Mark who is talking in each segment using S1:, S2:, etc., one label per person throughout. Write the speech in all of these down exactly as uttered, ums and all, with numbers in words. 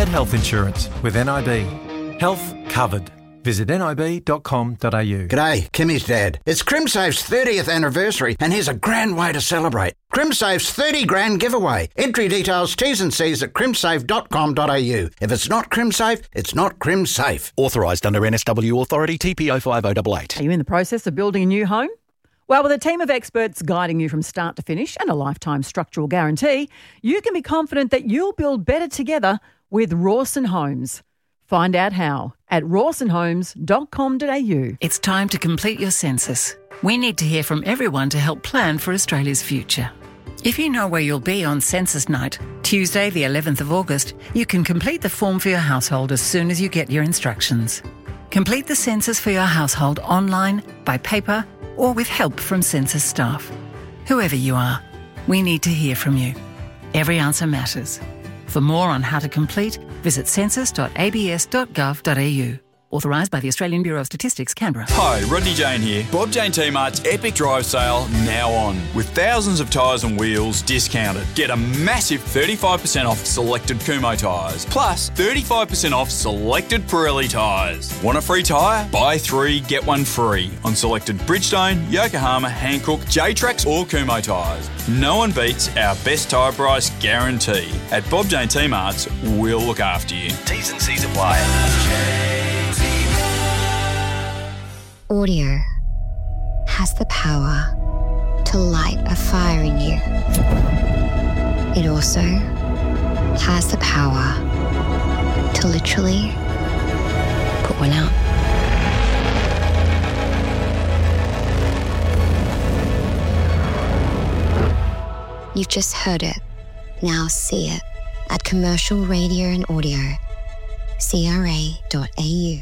S1: had health insurance with N I B. Health covered. Visit nib dot com dot a u.
S2: G'day, Kimmy's dad. It's CrimSafe's thirtieth anniversary, and here's a grand way to celebrate. CrimSafe's thirty grand giveaway. Entry details, T's and C's at crimsafe dot com dot a u. If it's not CrimSafe, it's not CrimSafe.
S3: Authorised under N S W Authority T P O five oh eight eight.
S4: Are you in the process of building a new home? Well, with a team of experts guiding you from start to finish and a lifetime structural guarantee, you can be confident that you'll build better together with Rawson Homes. Find out how at rawson homes dot com dot a u.
S5: It's time to complete your census. We need to hear from everyone to help plan for Australia's future. If you know where you'll be on census night, Tuesday the eleventh of August, you can complete the form for your household as soon as you get your instructions. Complete the census for your household online, by paper, or with help from census staff. Whoever you are, we need to hear from you. Every answer matters. For more on how to complete, visit census dot a b s dot gov dot a u. Authorised by the Australian Bureau of Statistics, Canberra.
S6: Hi, Rodney Jane here. Bob Jane T-Mart's Epic Drive Sale now on. With thousands of tyres and wheels discounted. Get a massive thirty-five percent off selected Kumho tyres. Plus thirty-five percent off selected Pirelli tyres. Want a free tyre? Buy three, get one free on selected Bridgestone, Yokohama, Hankook, J-Trax or Kumho tyres. No one beats our best tyre price guarantee. At Bob Jane T-Mart's, we'll look after you.
S3: T's and C's apply.
S7: Audio has the power to light a fire in you. It also has the power to literally put one out. You've just heard it. Now see it at Commercial Radio and Audio, c r a dot a u.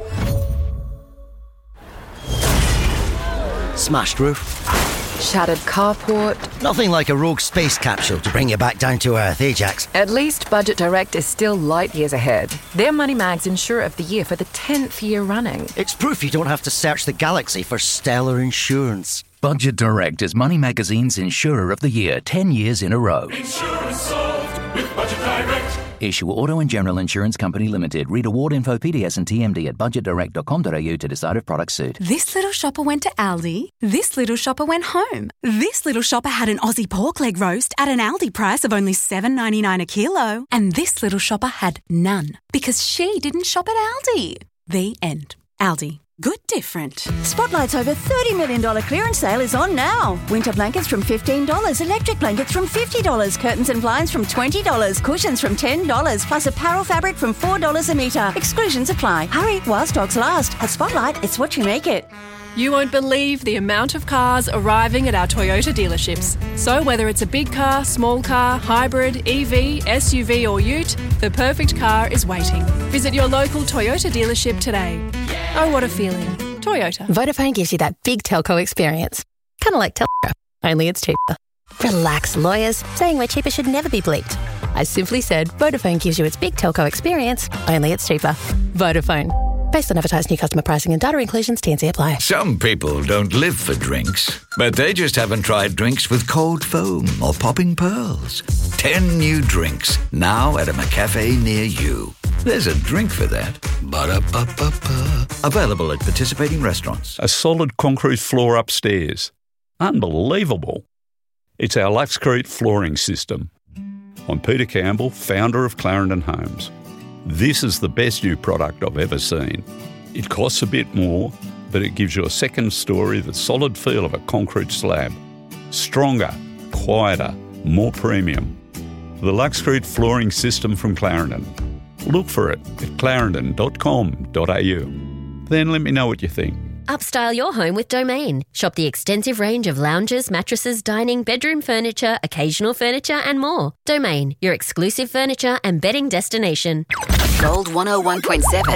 S8: Smashed roof.
S9: Shattered carport.
S8: Nothing like a rogue space capsule to bring you back down to Earth, Ajax.
S9: At least Budget Direct is still light years ahead. They're Money Mag's Insurer of the Year for the tenth year running.
S8: It's proof you don't have to search the galaxy for stellar insurance.
S10: Budget Direct is Money Magazine's Insurer of the Year, ten years in a row.
S11: Insurance solved with Budget Direct.
S10: Issue Auto and General Insurance Company Limited. Read award info, P D S and T M D at budget direct dot com dot a u to decide if products suit.
S12: This little shopper went to Aldi. This little shopper went home. This little shopper had an Aussie pork leg roast at an Aldi price of only seven dollars ninety-nine a kilo. And this little shopper had none because she didn't shop at Aldi. The end. Aldi. Good different.
S13: Spotlight's over thirty million dollars clearance sale is on now. Winter blankets from fifteen dollars, electric blankets from fifty dollars, curtains and blinds from twenty dollars, cushions from ten dollars, plus apparel fabric from four dollars a metre. Exclusions apply. Hurry while stocks last. At Spotlight, it's what you make it.
S14: You won't believe the amount of cars arriving at our Toyota dealerships. So whether it's a big car, small car, hybrid, E V, S U V or ute, the perfect car is waiting. Visit your local Toyota dealership today. Oh, what a feeling. Toyota.
S15: Vodafone gives you that big telco experience. Kind of like Telstra, only it's cheaper. Relax, lawyers. Saying we're cheaper should never be bleeped. I simply said Vodafone gives you its big telco experience, only it's cheaper. Vodafone. Based on advertised new customer pricing and data inclusions, T and C apply.
S16: Some people don't live for drinks, but they just haven't tried drinks with cold foam or popping pearls. Ten new drinks, now at a McCafe near you. There's a drink for that. Ba-da-ba-ba-ba. Available at participating restaurants.
S17: A solid concrete floor upstairs. Unbelievable. It's our Luxcrete flooring system. I'm Peter Campbell, founder of Clarendon Homes. This is the best new product I've ever seen. It costs a bit more, but it gives you a second story, the solid feel of a concrete slab. Stronger, quieter, more premium. The Luxcrete flooring system from Clarendon. Look for it at clarendon dot com dot a u. Then let me know what you think.
S18: Upstyle your home with Domain. Shop the extensive range of lounges, mattresses, dining, bedroom furniture, occasional furniture and more. Domain, your exclusive furniture and bedding destination.
S19: Gold one oh one point seven.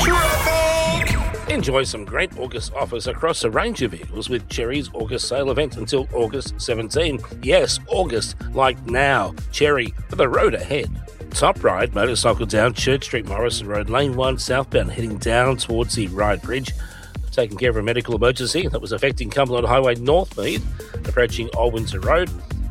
S20: Enjoy some great August offers across a range of vehicles with Cherry's August sale event until August seventeenth. Yes, August, like now. Cherry, for the road ahead. Top Ride, motorcycle down Church Street, Morrison Road, Lane one, southbound, heading down towards the Ryde Bridge. Taking care of a medical emergency that was affecting Cumberland Highway Northmead, approaching Old Windsor Road.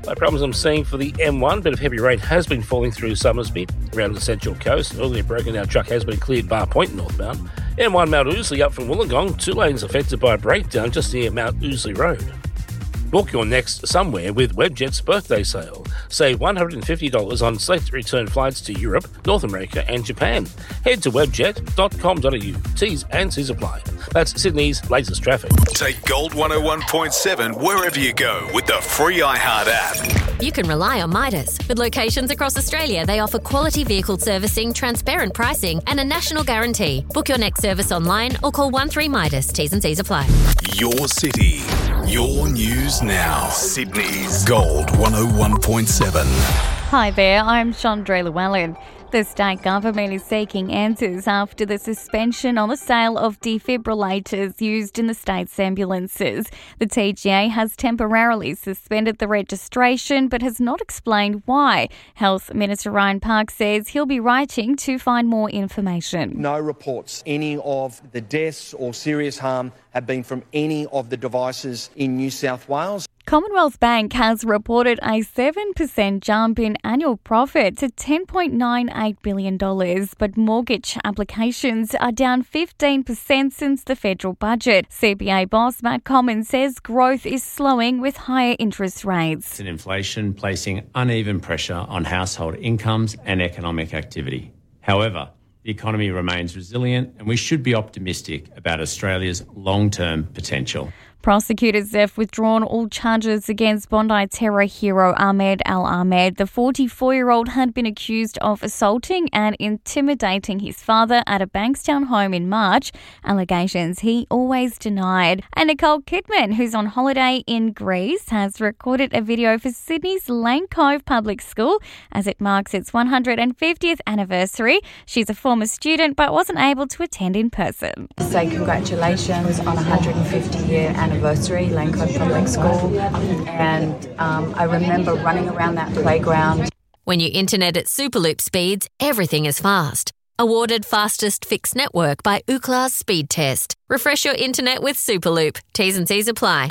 S20: No problems I'm seeing for the M one. Bit of heavy rain has been falling through Somersby around the Central Coast. Earlier broken down truck has been cleared Bar Point northbound. M one Mount Ousley up from Wollongong. Two lanes affected by a breakdown just near Mount Ousley Road. Book your next somewhere with Webjet's birthday sale. Save one hundred fifty dollars on select return flights to Europe, North America and Japan. Head to webjet dot com dot a u. T's and C's apply. That's Sydney's latest traffic.
S21: Take Gold one oh one point seven wherever you go with the free iHeart app.
S18: You can rely on Midas. With locations across Australia, they offer quality vehicle servicing, transparent pricing and a national guarantee. Book your next service online or call one three Midas. T's and C's apply.
S21: Your city, your news now. Sydney's Gold one oh one point seven.
S22: Hi there, I'm Chandra Llewellyn. The state government is seeking answers after the suspension on the sale of defibrillators used in the state's ambulances. The T G A has temporarily suspended the registration but has not explained why. Health Minister Ryan Park says he'll be writing to find more information.
S23: No reports any of the deaths or serious harm have been from any of the devices in New South Wales.
S22: Commonwealth Bank has reported a seven percent jump in annual profit to ten point nine eight billion dollars, but mortgage applications are down fifteen percent since the federal budget. C B A boss Matt Commons says growth is slowing with higher interest rates.
S24: And inflation placing uneven pressure on household incomes and economic activity. However, the economy remains resilient and we should be optimistic about Australia's long-term potential.
S22: Prosecutors have withdrawn all charges against Bondi terror hero Ahmed Al-Ahmed. The forty-four-year-old had been accused of assaulting and intimidating his father at a Bankstown home in March, allegations he always denied. And Nicole Kidman, who's on holiday in Greece, has recorded a video for Sydney's Lane Cove Public School as it marks its one hundred fiftieth anniversary. She's a former student but wasn't able to attend in person.
S25: Say congratulations on one hundred fifty year anniversary. Anniversary, Lane Cove Public School, and um, I remember running around that playground.
S18: When you internet at Superloop speeds, everything is fast. Awarded fastest fixed network by Ookla's Speed Test. Refresh your internet with Superloop. T's and C's apply.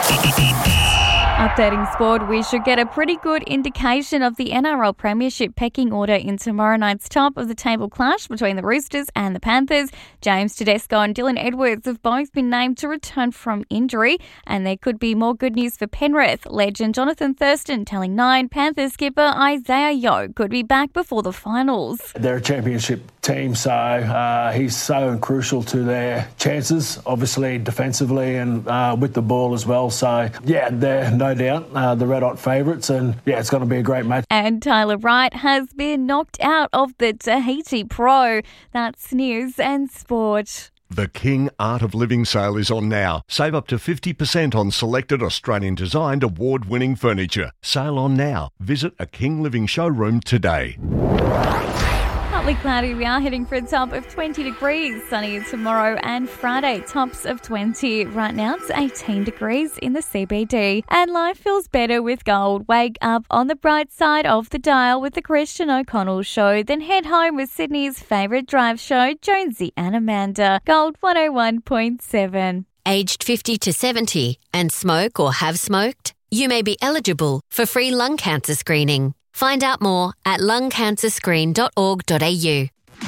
S22: Updating sport, we should get a pretty good indication of the N R L Premiership pecking order in tomorrow night's top-of-the-table clash between the Roosters and the Panthers. James Tedesco and Dylan Edwards have both been named to return from injury, and there could be more good news for Penrith. Legend Jonathan Thurston telling Nine Panthers skipper Isaiah Yeo could be back before the finals.
S26: They're a championship team, so uh, he's so crucial to their chances, obviously defensively and uh, with the ball as well. So, yeah, they're no doubt uh, the red hot favourites, and yeah, it's going to be a great match.
S22: And Tyler Wright has been knocked out of the Tahiti Pro. That's news and sport.
S27: The King Art of Living sale is on now. Save up to fifty percent on selected Australian-designed award-winning furniture. Sale on now. Visit a King Living showroom today.
S22: Partly cloudy, we are heading for a top of twenty degrees. Sunny tomorrow and Friday, tops of twenty. Right now it's eighteen degrees in the C B D. And life feels better with gold. Wake up on the bright side of the dial with the Christian O'Connell Show. Then head home with Sydney's favourite drive show, Jonesy and Amanda. Gold one oh one point seven.
S18: Aged fifty to seventy and smoke or have smoked? You may be eligible for free lung cancer screening. Find out more at lung cancer screen dot org dot a u.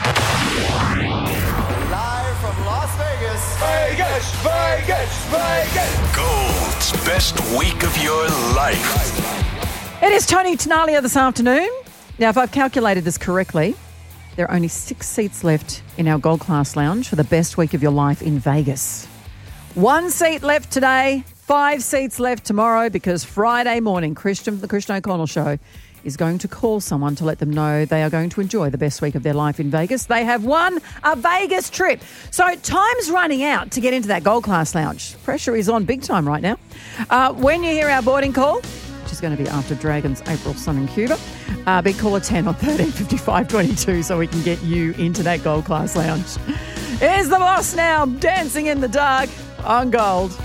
S11: Live from Las Vegas. Vegas, Vegas, Vegas.
S21: Gold's best week of your life.
S4: It is Tony Tenalia this afternoon. Now, if I've calculated this correctly, there are only six seats left in our Gold Class Lounge for the best week of your life in Vegas. One seat left today, five seats left tomorrow, because Friday morning, Christian, the Christian O'Connell Show, is going to call someone to let them know they are going to enjoy the best week of their life in Vegas. They have won a Vegas trip. So time's running out to get into that Gold Class Lounge. Pressure is on big time right now. Uh, when you hear our boarding call, which is going to be after Dragons' April Sun in Cuba, uh, big caller ten on thirteen fifty-five twenty-two so we can get you into that Gold Class Lounge. Here's the boss now, dancing in the dark on Gold.